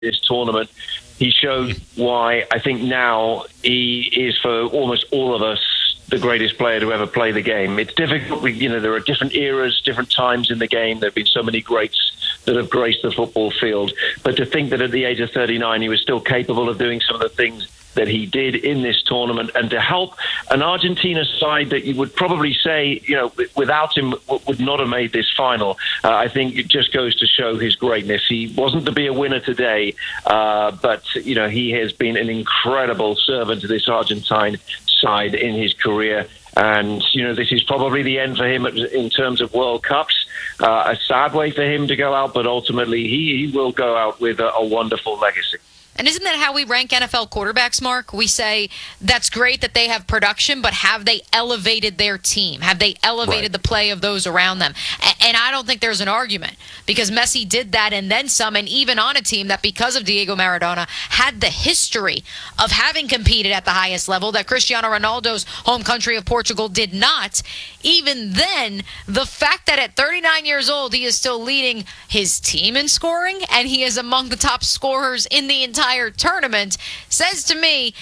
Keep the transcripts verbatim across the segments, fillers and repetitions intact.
this tournament. He showed why I think now he is, for almost all of us, the greatest player to ever play the game. It's difficult. You know, there are different eras, different times in the game. There have been so many greats that have graced the football field. But to think that at the age of thirty-nine, he was still capable of doing some of the things that he did in this tournament, and to help an Argentina side that you would probably say, you know, without him would not have made this final. Uh, I think it just goes to show his greatness. He wasn't to be a winner today, uh, but, you know, he has been an incredible servant to this Argentine side in his career. And, you know, this is probably the end for him in terms of World Cups. Uh, a sad way for him to go out, but ultimately he, he will go out with a, a wonderful legacy. And isn't that how we rank N F L quarterbacks, Mark? We say that's great that they have production, but have they elevated their team? Have they elevated right. the play of those around them? And I don't think there's an argument, because Messi did that and then some, and even on a team that, because of Diego Maradona, had the history of having competed at the highest level that Cristiano Ronaldo's home country of Portugal did not. Even then, the fact that at thirty-nine years old, he is still leading his team in scoring, and he is among the top scorers in the entire tournament, says to me,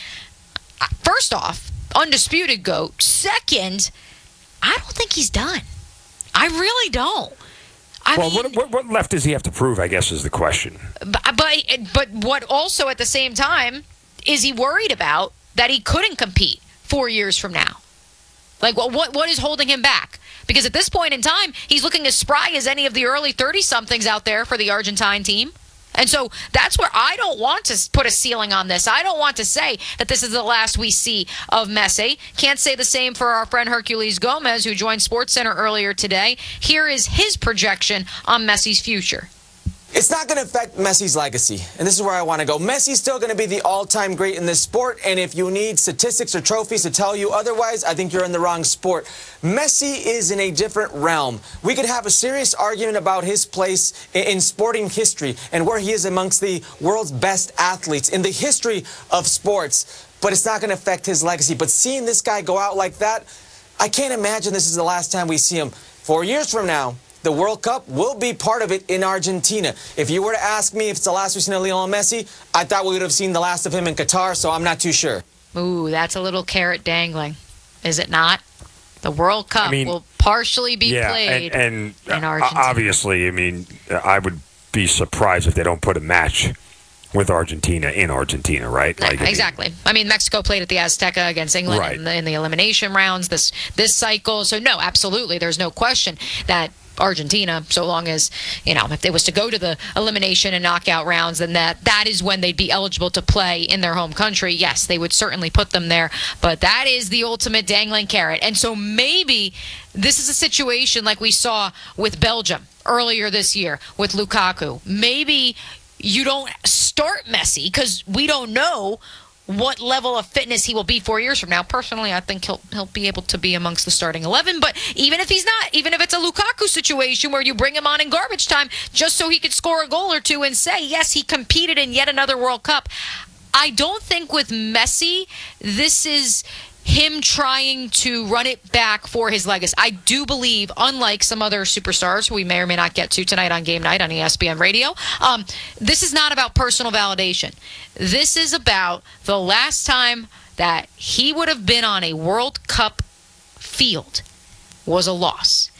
first off, undisputed GOAT. Second, I don't think he's done. I really don't. I well, mean, what, what, what left does he have to prove, I guess, is the question. But, but, but what also at the same time is he worried about that he couldn't compete four years from now? Like, what, what what is holding him back? Because at this point in time, he's looking as spry as any of the early thirty-somethings out there for the Argentine team. And so that's where I don't want to put a ceiling on this. I don't want to say that this is the last we see of Messi. Can't say the same for our friend Herculez Gomez, who joined SportsCenter earlier today. Here is his projection on Messi's future. It's not going to affect Messi's legacy, and this is where I want to go. Messi's still going to be the all-time great in this sport, and if you need statistics or trophies to tell you otherwise, I think you're in the wrong sport. Messi is in a different realm. We could have a serious argument about his place in sporting history and where he is amongst the world's best athletes in the history of sports, but it's not going to affect his legacy. But seeing this guy go out like that, I can't imagine this is the last time we see him. Four years from now, the World Cup will be part of it in Argentina. If you were to ask me if it's the last we've seen of Lionel Messi, I thought we would have seen the last of him in Qatar, so I'm not too sure. Ooh, that's a little carrot dangling, is it not? The World Cup I mean, will partially be yeah, played and, and in Argentina. Obviously, I mean, I would be surprised if they don't put a match with Argentina in Argentina, right? Like, exactly. I mean, I mean, Mexico played at the Azteca against England right. in, the, in the elimination rounds this this cycle. So, no, absolutely, there's no question that Argentina, so long as, you know, if they was to go to the elimination and knockout rounds, then that that is when they'd be eligible to play in their home country. Yes, they would certainly put them there, but that is the ultimate dangling carrot. And so maybe this is a situation like we saw with Belgium earlier this year with Lukaku. Maybe you don't start Messi because we don't know what level of fitness he will be four years from now. Personally, I think he'll he'll be able to be amongst the starting eleven. But even if he's not, even if it's a Lukaku situation where you bring him on in garbage time just so he could score a goal or two and say, yes, he competed in yet another World Cup, I don't think with Messi, this is him trying to run it back for his legacy. I do believe, unlike some other superstars who we may or may not get to tonight on Game Night on E S P N Radio, um, this is not about personal validation. This is about the last time that he would have been on a World Cup field was a loss.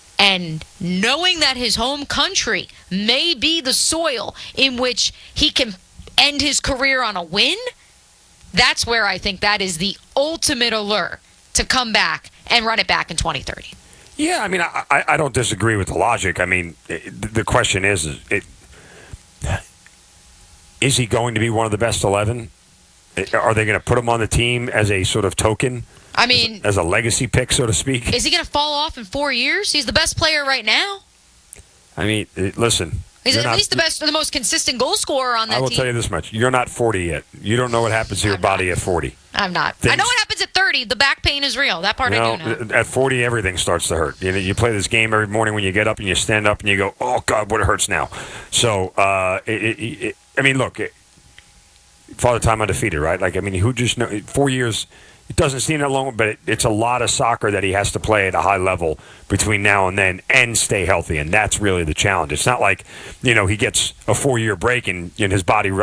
And knowing that his home country may be the soil in which he can end his career on a win, that's where I think that is the ultimate allure to come back and run it back in twenty thirty. Yeah, I mean, I, I don't disagree with the logic. I mean, it, the question is, is, it, is he going to be one of the best eleven? Are they going to put him on the team as a sort of token? I mean, as a, as a legacy pick, so to speak? Is he going to fall off in four years? He's the best player right now. I mean, listen. He's at not, least the best, the most consistent goal scorer on that team. I will team. tell you this much. You're not forty yet. You don't know what happens to your I'm body not. at forty. I'm not. Things, I know what happens at thirty. The back pain is real. That part you know, I do know. At forty, everything starts to hurt. You know, you play this game every morning when you get up and you stand up and you go, oh, God, what it hurts now. So, uh, it, it, it, I mean, look, it, Father Time undefeated, right? Like, I mean, who just know, four years, It doesn't seem that long, but it, it's a lot of soccer that he has to play at a high level between now and then and stay healthy, and that's really the challenge. It's not like, you know, he gets a four-year break and, and his body